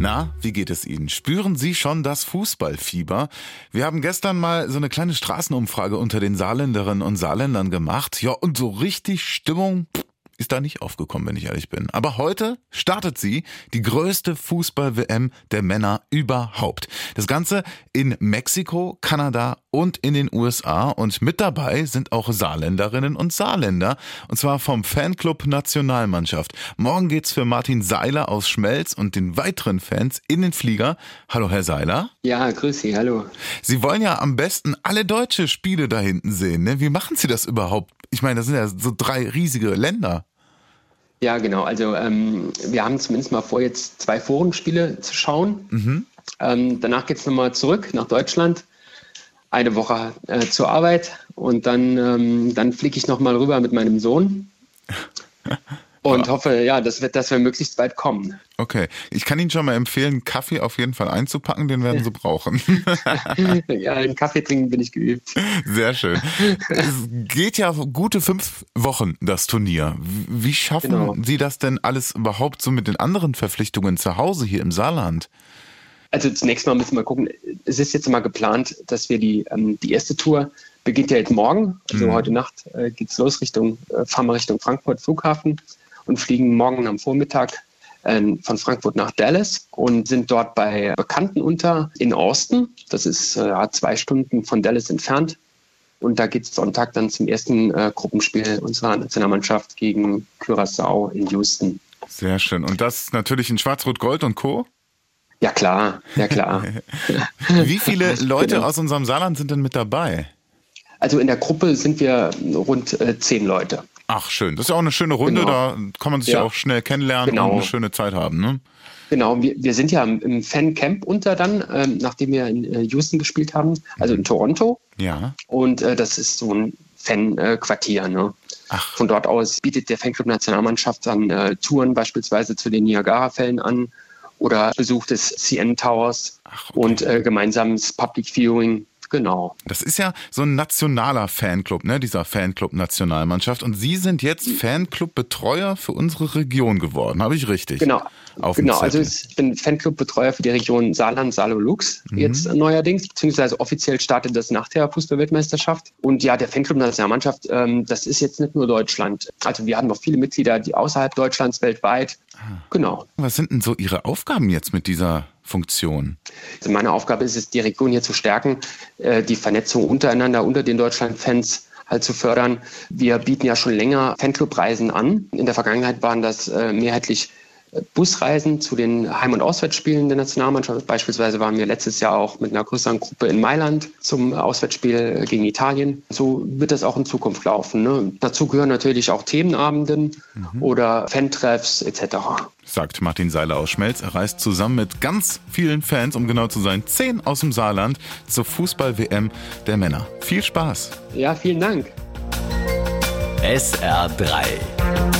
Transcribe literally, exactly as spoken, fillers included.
Na, wie geht es Ihnen? Spüren Sie schon das Fußballfieber? Wir haben gestern mal so eine kleine Straßenumfrage unter den Saarländerinnen und Saarländern gemacht. Ja, und so richtig Stimmung ist da nicht aufgekommen, wenn ich ehrlich bin. Aber heute startet sie, die größte Fußball-W M der Männer überhaupt. Das Ganze in Mexiko, Kanada und in den U S A. Und mit dabei sind auch Saarländerinnen und Saarländer. Und zwar vom Fanclub Nationalmannschaft. Morgen geht's für Martin Seiler aus Schmelz und den weiteren Fans in den Flieger. Hallo, Herr Seiler. Ja, grüß Sie, hallo. Sie wollen ja am besten alle deutsche Spiele da hinten sehen, ne? Wie machen Sie das überhaupt? Ich meine, das sind ja so drei riesige Länder. Ja, genau. Also ähm, wir haben zumindest mal vor, jetzt zwei Forenspiele zu schauen. Mhm. Ähm, danach geht's nochmal zurück nach Deutschland. Eine Woche äh, zur Arbeit und dann, ähm, dann fliege ich nochmal rüber mit meinem Sohn und ja. hoffe, ja, dass wir, dass wir möglichst bald kommen. Okay, ich kann Ihnen schon mal empfehlen, Kaffee auf jeden Fall einzupacken, den werden Sie brauchen. Ja, einen Kaffee trinken bin ich geübt. Sehr schön. Es geht ja gute fünf Wochen, das Turnier. Wie schaffen Genau. Sie das denn alles überhaupt so mit den anderen Verpflichtungen zu Hause hier im Saarland? Also zunächst mal müssen wir gucken, es ist jetzt mal geplant, dass wir die, ähm, die erste Tour beginnt ja jetzt morgen, also mhm. heute Nacht äh, geht's los Richtung, äh, fahren wir Richtung Frankfurt Flughafen und fliegen morgen am Vormittag äh, von Frankfurt nach Dallas und sind dort bei Bekannten unter in Austin, das ist äh, zwei Stunden von Dallas entfernt und da geht's Sonntag dann zum ersten äh, Gruppenspiel unserer Nationalmannschaft gegen Curaçao in Houston. Sehr schön und das natürlich in Schwarz-Rot-Gold und Co.? Ja klar, ja klar. Wie viele Leute genau. aus unserem Saarland sind denn mit dabei? Also in der Gruppe sind wir rund äh, zehn Leute. Ach schön, das ist ja auch eine schöne Runde, genau. Da kann man sich ja. ja auch schnell kennenlernen genau. und eine schöne Zeit haben, ne? Genau, wir, wir sind ja im Fancamp unter dann, ähm, nachdem wir in äh, Houston gespielt haben, also in Toronto. Ja. Und äh, das ist so ein Fan-Quartier, ne? Ach. Von dort aus bietet der Fanclub Nationalmannschaft dann äh, Touren beispielsweise zu den Niagara-Fällen an oder Besuch des C N Towers. Ach, okay. Und äh, gemeinsames Public Viewing. Genau. Das ist ja so ein nationaler Fanclub, ne, dieser Fanclub Nationalmannschaft. Und Sie sind jetzt Fanclub-Betreuer für unsere Region geworden, habe ich richtig? Genau. Auf genau, also ich bin Fanclub-Betreuer für die Region Saarland, Saarlux mhm. jetzt neuerdings, beziehungsweise offiziell startet das nach der Fußball-Weltmeisterschaft. Und ja, der Fanclub Nationalmannschaft, ähm, das ist jetzt nicht nur Deutschland. Also wir haben noch viele Mitglieder, die außerhalb Deutschlands, weltweit. Ah. Genau. Was sind denn so Ihre Aufgaben jetzt mit dieser Funktion? Also meine Aufgabe ist es, die Region hier zu stärken, äh, die Vernetzung untereinander, unter den Deutschland-Fans halt zu fördern. Wir bieten ja schon länger Fanclub-Reisen an. In der Vergangenheit waren das äh, mehrheitlich Busreisen zu den Heim- und Auswärtsspielen der Nationalmannschaft. Beispielsweise waren wir letztes Jahr auch mit einer größeren Gruppe in Mailand zum Auswärtsspiel gegen Italien. So wird das auch in Zukunft laufen, ne? Dazu gehören natürlich auch Themenabenden mhm. oder Fantreffs et cetera. Sagt Martin Seiler aus Schmelz. Er reist zusammen mit ganz vielen Fans, um genau zu sein, zehn aus dem Saarland, zur Fußball-W M der Männer. Viel Spaß. Ja, vielen Dank. S R drei